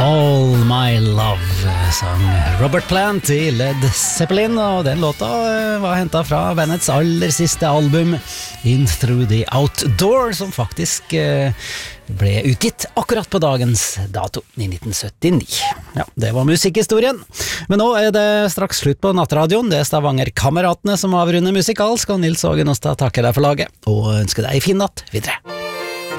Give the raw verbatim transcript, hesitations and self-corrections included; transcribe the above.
All My Love, sang Robert Plant i Led Zeppelin, og den låta var hentet fra bandets aller siste album, In Through the Outdoor, som faktisk ble utgitt akkurat på dagens dato, i nitten syttini. Ja, det var musikkhistorien. Men nå er det straks slutt på Nattradioen. Det er Stavanger-kameratene som avrunder musikalsk, og Nils Ågen Åstad takker deg for laget, og ønsker deg en fin natt videre.